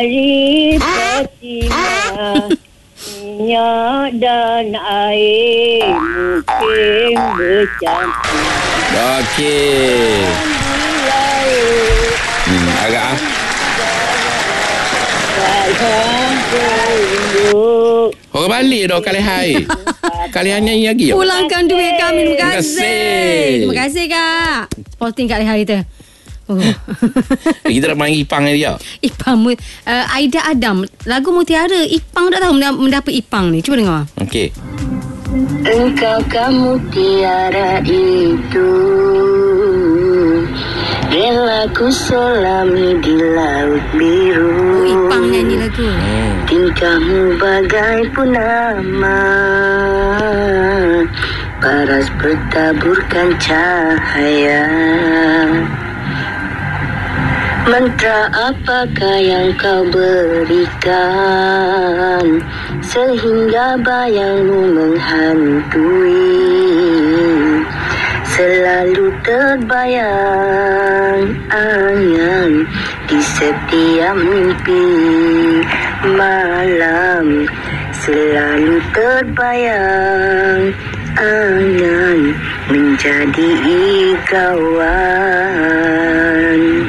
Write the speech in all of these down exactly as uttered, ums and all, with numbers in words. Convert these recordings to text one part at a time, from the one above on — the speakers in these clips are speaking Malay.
Hari Fatimah, minyak dan air mungkin bercampur. Okey. Hmm, agak ah. Orang balik dah kali hai. Kali nyanyi lagi. Pulangkan duit kami. Terima Terima kasih. kasih. Terima kasih, Kak. Sporting kat hari tu. Oh. Kita nak main Ipang ni dia. Ipang uh, Aida Adam. Lagu Mutiara. Ipang tak tahu mendapat Ipang ni. Cuba dengar. Okey. Engkau kamu tiara itu, rela ku selami di laut biru. Oh, Ipang nyanyi lagu. Hmm. Tingkahmu bagai purnama, paras bertaburkan cahaya. Mantra apakah yang kau berikan, sehingga bayangmu menghantui, selalu terbayang angan di setiap mimpi malam, selalu terbayang angan menjadi kawan.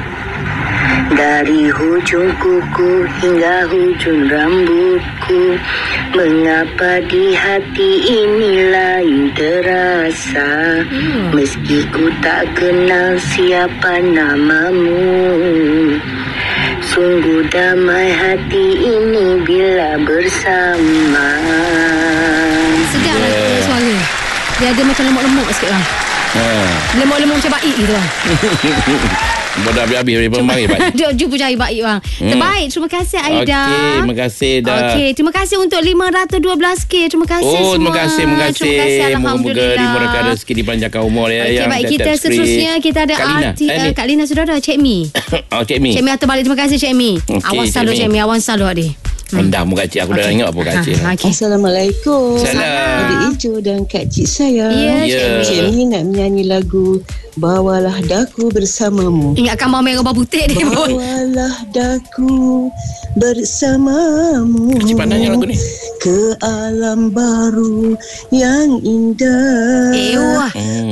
Dari hujung kuku hingga hujung rambutku, mengapa di hati ini lain terasa, meski ku tak kenal siapa namamu. Sungguh damai hati ini bila bersama. Sedap lah yeah. Suara. Dia ada macam lemuk-lemuk sikit bang. Ha. Lemuk-lemuk macam baik gitu bang. Dah habis-habis daripada mari Pak. Jom jumpa cari baik bang. Hmm. Terbaik. Terima kasih Aida. Okey, terima kasih dah. Okey, terima kasih untuk lima ratus dua belas K. Terima kasih oh, semua. terima kasih, terima kasih. Terima kasih, Moga-moga alhamdulillah. dimurahkan rezeki dipanjangkan umur ya. Okey, baik kita seterusnya kita ada Kak Lina. arti Eh, uh, Kak Lina sudah ada Cik Mi. Oh, Cik Mi. Cik Mi atau balik. Terima kasih Cik Mi. Okey, Awas Cik selalu Mi. Cik Mi, awas selalu adik. Rendah muka cik. Aku dah Okey. ingat apa Kak Cik. Ha, okey. Assalamualaikum. Salam. Adik Ijo dan Kak Cik saya. Ya, Ya. Cik Mi nak menyanyi lagu Bawalah Daku Bersamamu. Ingatkan mau merah putih dia pun. Bawalah daku bersamamu Cik pandangnya lagu ni. ke alam baru yang indah. Eh, wah. Hmm.